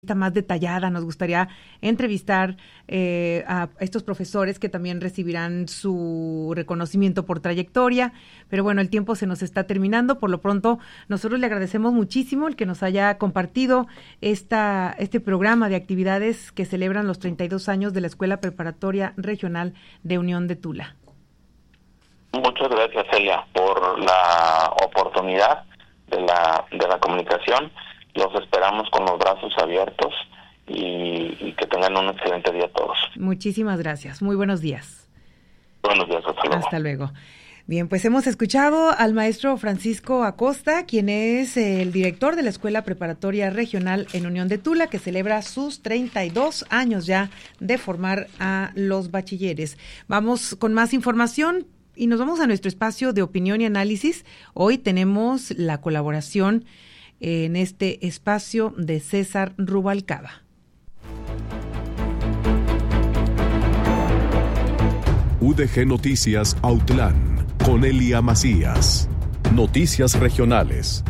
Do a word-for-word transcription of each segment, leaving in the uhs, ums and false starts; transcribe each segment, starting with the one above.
más detallada. Nos gustaría entrevistar eh, a estos profesores que también recibirán su reconocimiento por trayectoria, pero bueno, el tiempo se nos está terminando. Por lo pronto, nosotros le agradecemos muchísimo el que nos haya compartido esta, este programa de actividades que celebran los treinta y dos años de la Escuela Preparatoria Regional de Unión de Tula. Muchas gracias, Celia, por la oportunidad de la, de la comunicación. Los esperamos con los brazos abiertos y, y que tengan un excelente día todos. Muchísimas gracias. Muy buenos días. Buenos días, hasta luego. Hasta luego. Bien, pues hemos escuchado al maestro Francisco Acosta, quien es el director de la Escuela Preparatoria Regional en Unión de Tula, que celebra sus treinta y dos años ya de formar a los bachilleres. Vamos con más información y nos vamos a nuestro espacio de opinión y análisis. Hoy tenemos la colaboración en este espacio de César Rubalcaba. U D G Noticias Autlán, con Elia Macías. Noticias regionales.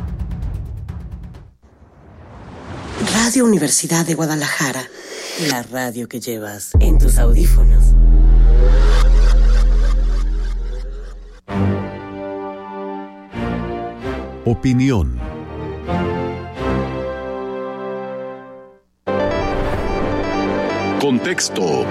Radio Universidad de Guadalajara, la radio que llevas en tus audífonos. Opinión. Contexto.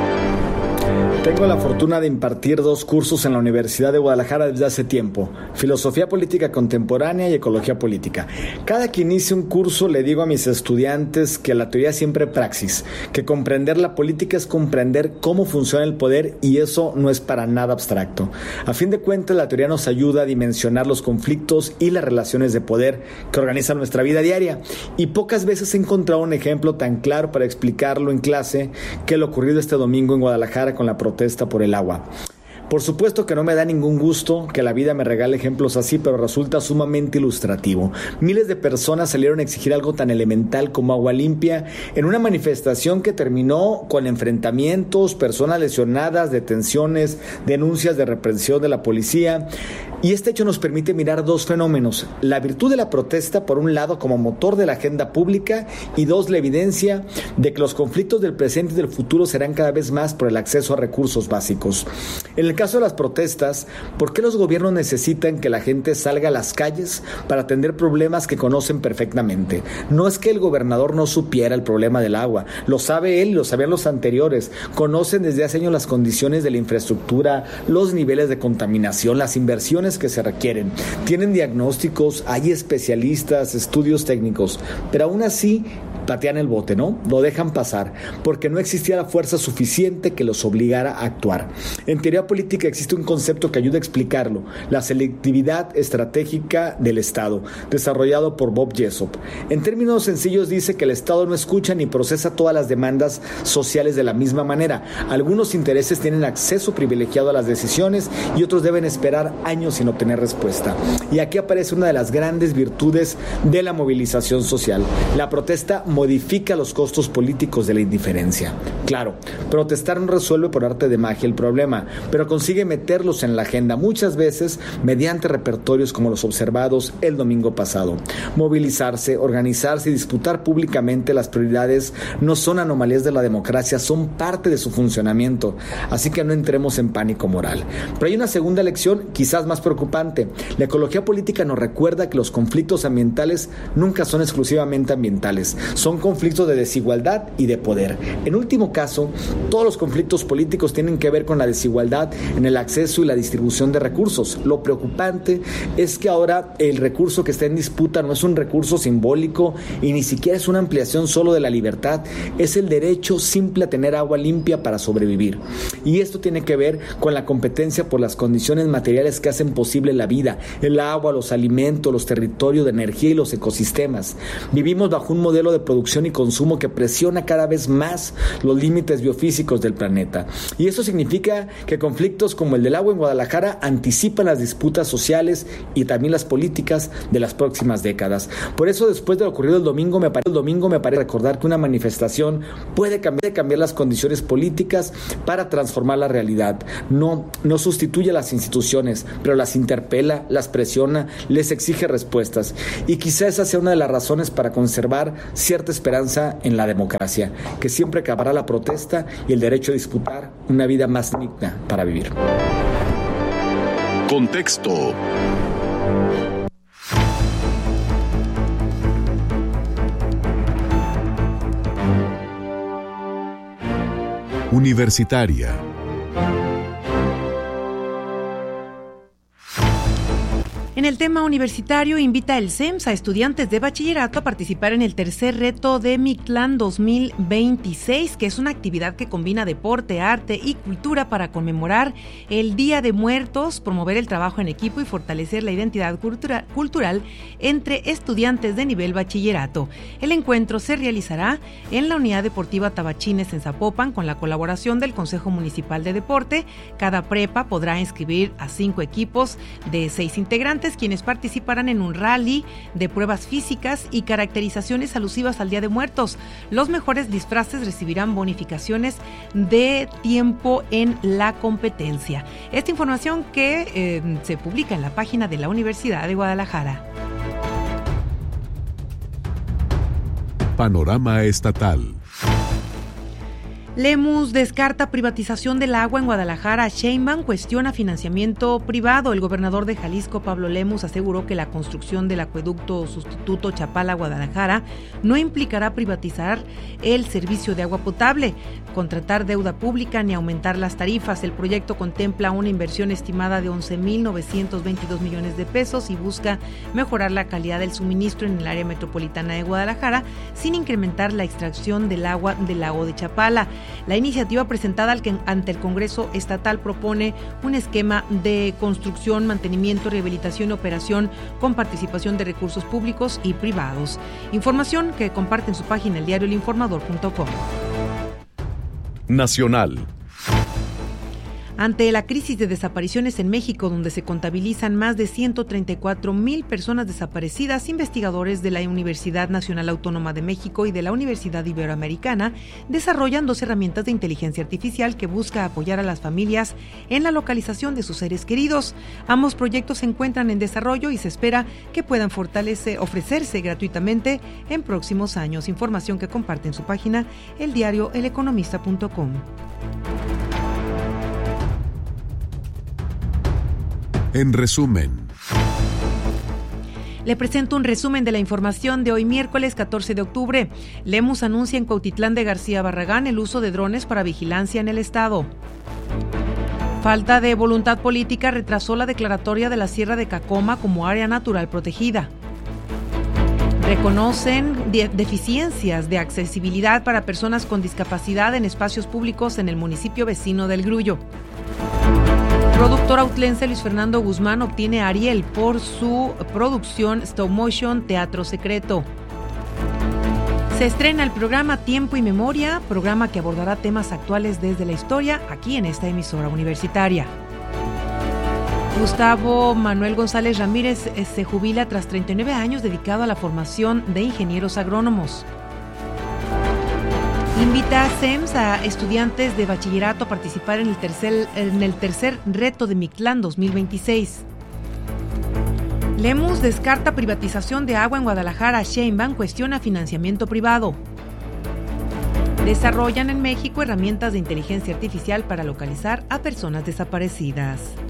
Tengo la fortuna de impartir dos cursos en la Universidad de Guadalajara desde hace tiempo: Filosofía Política Contemporánea y Ecología Política. Cada que inicio un curso le digo a mis estudiantes que la teoría siempre es praxis, que comprender la política es comprender cómo funciona el poder, y eso no es para nada abstracto. A fin de cuentas, la teoría nos ayuda a dimensionar los conflictos y las relaciones de poder que organizan nuestra vida diaria, y pocas veces he encontrado un ejemplo tan claro para explicarlo en clase que lo ocurrido este domingo en Guadalajara con la protesta por el agua. Por supuesto que no me da ningún gusto que la vida me regale ejemplos así, pero resulta sumamente ilustrativo. Miles de personas salieron a exigir algo tan elemental como agua limpia en una manifestación que terminó con enfrentamientos, personas lesionadas, detenciones, denuncias de represión de la policía. Y este hecho nos permite mirar dos fenómenos: la virtud de la protesta, por un lado, como motor de la agenda pública, y dos, la evidencia de que los conflictos del presente y del futuro serán cada vez más por el acceso a recursos básicos. En el caso de las protestas, ¿por qué los gobiernos necesitan que la gente salga a las calles para atender problemas que conocen perfectamente? No es que el gobernador no supiera el problema del agua, lo sabe él y lo sabían los anteriores. Conocen desde hace años las condiciones de la infraestructura, los niveles de contaminación, las inversiones que se requieren. Tienen diagnósticos, hay especialistas, estudios técnicos, pero aún así patean el bote, ¿no? Lo dejan pasar, porque no existía la fuerza suficiente que los obligara a actuar. En teoría política existe un concepto que ayuda a explicarlo: la selectividad estratégica del Estado, desarrollado por Bob Jessop. En términos sencillos dice que el Estado no escucha ni procesa todas las demandas sociales de la misma manera. Algunos intereses tienen acceso privilegiado a las decisiones y otros deben esperar años sin obtener respuesta. Y aquí aparece una de las grandes virtudes de la movilización social: la protesta modifica los costos políticos de la indiferencia. Claro, protestar no resuelve por arte de magia el problema, pero consigue meterlos en la agenda, muchas veces mediante repertorios como los observados el domingo pasado. Movilizarse, organizarse y disputar públicamente las prioridades no son anomalías de la democracia, son parte de su funcionamiento, así que no entremos en pánico moral. Pero hay una segunda lección, quizás más preocupante. La ecología política nos recuerda que los conflictos ambientales nunca son exclusivamente ambientales, son conflictos de desigualdad y de poder. En último caso, todos los conflictos políticos tienen que ver con la desigualdad en el acceso y la distribución de recursos. Lo preocupante es que ahora el recurso que está en disputa no es un recurso simbólico y ni siquiera es una ampliación solo de la libertad, es el derecho simple a tener agua limpia para sobrevivir. Y esto tiene que ver con la competencia por las condiciones materiales que hacen posible la vida: el agua, los alimentos, los territorios de energía y los ecosistemas. Vivimos bajo un modelo de producción y consumo que presiona cada vez más los límites límites biofísicos del planeta. Y eso significa que conflictos como el del agua en Guadalajara anticipan las disputas sociales y también las políticas de las próximas décadas. Por eso, después de lo ocurrido el domingo, me parece, el domingo me parece recordar que una manifestación puede cambiar, puede cambiar las condiciones políticas para transformar la realidad. No, no sustituye a las instituciones, pero las interpela, las presiona, les exige respuestas. Y quizá esa sea una de las razones para conservar cierta esperanza en la democracia, que siempre acabará la protesta y el derecho a disputar una vida más digna para vivir. Contexto. Universitaria. En el tema universitario, invita el C E M S a estudiantes de bachillerato a participar en el tercer reto de Mictlán dos mil veintiséis, que es una actividad que combina deporte, arte y cultura para conmemorar el Día de Muertos, promover el trabajo en equipo y fortalecer la identidad cultura, cultural entre estudiantes de nivel bachillerato. El encuentro se realizará en la Unidad Deportiva Tabachines en Zapopan con la colaboración del Consejo Municipal de Deporte. Cada prepa podrá inscribir a cinco equipos de seis integrantes, quienes participarán en un rally de pruebas físicas y caracterizaciones alusivas al Día de Muertos. Los mejores disfraces recibirán bonificaciones de tiempo en la competencia. Esta información que eh, se publica en la página de la Universidad de Guadalajara. Panorama estatal. Lemus descarta privatización del agua en Guadalajara. Sheinbaum cuestiona financiamiento privado. El gobernador de Jalisco, Pablo Lemus, aseguró que la construcción del acueducto sustituto Chapala-Guadalajara no implicará privatizar el servicio de agua potable, contratar deuda pública ni aumentar las tarifas. El proyecto contempla una inversión estimada de once mil novecientos veintidós millones de pesos y busca mejorar la calidad del suministro en el área metropolitana de Guadalajara sin incrementar la extracción del agua del lago de Chapala. La iniciativa presentada ante el Congreso Estatal propone un esquema de construcción, mantenimiento, rehabilitación y operación con participación de recursos públicos y privados. Información que comparte en su página el diario el informador punto com. Nacional. Ante la crisis de desapariciones en México, donde se contabilizan más de ciento treinta y cuatro mil personas desaparecidas, investigadores de la Universidad Nacional Autónoma de México y de la Universidad Iberoamericana desarrollan dos herramientas de inteligencia artificial que busca apoyar a las familias en la localización de sus seres queridos. Ambos proyectos se encuentran en desarrollo y se espera que puedan fortalecer, ofrecerse gratuitamente en próximos años. Información que comparte en su página el diario el economista punto com. En resumen. Le presento un resumen de la información de hoy miércoles catorce de octubre. Lemus anuncia en Cuautitlán de García Barragán el uso de drones para vigilancia en el estado. Falta de voluntad política retrasó la declaratoria de la Sierra de Cacoma como área natural protegida. Reconocen de- deficiencias de accesibilidad para personas con discapacidad en espacios públicos en el municipio vecino del Grullo. Productor autlense Luis Fernando Guzmán obtiene Ariel por su producción Stop Motion Teatro Secreto. Se estrena el programa Tiempo y Memoria, programa que abordará temas actuales desde la historia aquí en esta emisora universitaria. Gustavo Manuel González Ramírez se jubila tras treinta y nueve años dedicado a la formación de ingenieros agrónomos. Invita a C E M S a estudiantes de bachillerato a participar en el tercer, en el tercer reto de Mictlán dos mil veintiséis. Lemus descarta privatización de agua en Guadalajara. Sheinbaum cuestiona financiamiento privado. Desarrollan en México herramientas de inteligencia artificial para localizar a personas desaparecidas.